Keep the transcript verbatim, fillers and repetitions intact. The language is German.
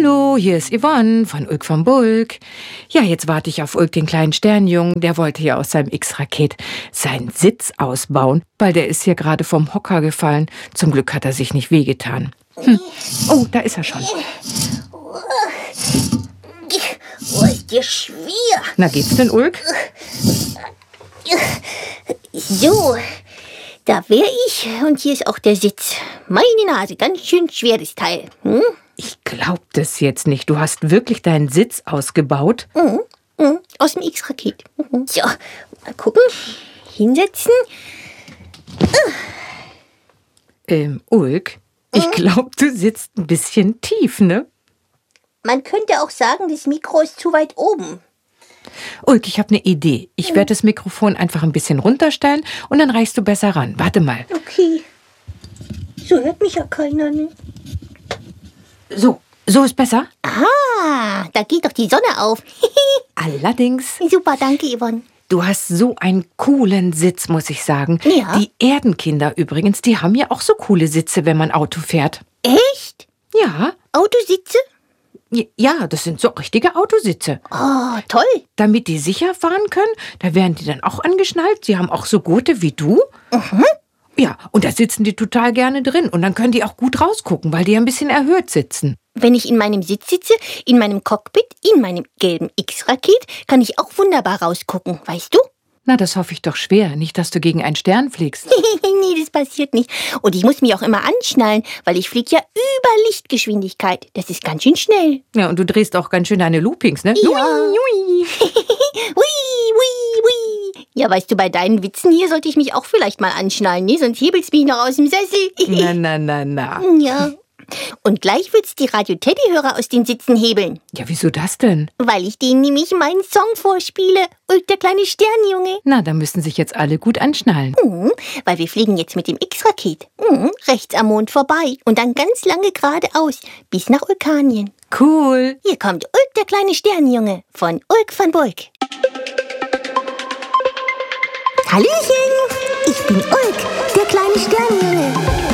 Hallo, hier ist Yvonne von Ulk von Bulk. Ja, jetzt warte ich auf Ulk, den kleinen Sternjungen. Der wollte ja aus seinem X-Raket seinen Sitz ausbauen, weil der ist hier gerade vom Hocker gefallen. Zum Glück hat er sich nicht wehgetan. Hm. Oh, da ist er schon. Oh, ist dir schwer. Na, geht's denn, Ulk? So, da wäre ich und hier ist auch der Sitz. Meine Nase, ganz schön schweres Teil. Hm? Ich glaub das jetzt nicht. Du hast wirklich deinen Sitz ausgebaut? Mhm. Mhm. Aus dem X-Raket. Mhm. So, mal gucken. Hinsetzen. Ähm, Ulk, ich glaub, du sitzt ein bisschen tief, ne? Man könnte auch sagen, das Mikro ist zu weit oben. Ulk, ich habe eine Idee. Ich werde das Mikrofon einfach ein bisschen runterstellen und dann reichst du besser ran. Warte mal. Okay. So hört mich ja keiner, ne? So, so ist besser? Ah, da geht doch die Sonne auf. Allerdings, Super, danke, Yvonne. du hast so einen coolen Sitz, muss ich sagen. Ja. Die Erdenkinder übrigens, die haben ja auch so coole Sitze, wenn man Auto fährt. Echt? Ja, Autositze? ja, das sind so richtige Autositze. Oh, toll. Damit die sicher fahren können, da werden die dann auch angeschnallt. Sie haben auch so gute wie du. Mhm. Ja, und da sitzen die total gerne drin. Und dann können die auch gut rausgucken, weil die ja ein bisschen erhöht sitzen. Wenn ich in meinem Sitz sitze, in meinem Cockpit, in meinem gelben X-Raket, kann ich auch wunderbar rausgucken, weißt du? Na, das hoffe ich doch schwer. Nicht, dass du gegen einen Stern fliegst. Nee, das passiert nicht. Und ich muss mich auch immer anschnallen, weil ich fliege ja über Lichtgeschwindigkeit. Das ist ganz schön schnell. Ja, und du drehst auch ganz schön deine Loopings, ne? Ja. Jui, jui. Hui, hui, hui. Ja, weißt du, bei deinen Witzen hier sollte ich mich auch vielleicht mal anschnallen, ne? Sonst hebelst mich noch aus dem Sessel. Na, na, na, na. Ja. Und gleich wird's die Radio-Teddy-Hörer aus den Sitzen hebeln. Ja, wieso das denn? Weil ich denen nämlich meinen Song vorspiele. Ulk, der kleine Sternjunge. Na, da müssen sich jetzt alle gut anschnallen. Mhm, weil wir fliegen jetzt mit dem X-Raket. Mhm, rechts am Mond vorbei und dann ganz lange geradeaus bis nach Ulkanien. Cool. Hier kommt Ulk, der kleine Sternjunge von Ulk von Bulk. Hallöchen, ich bin Ulk, der kleine Sternjunge.